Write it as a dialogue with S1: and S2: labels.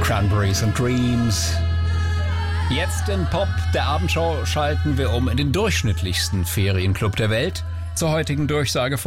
S1: Cranberries and Dreams. Jetzt in Pop der Abendshow schalten wir um in den durchschnittlichsten Ferienclub der Welt zur heutigen Durchsage von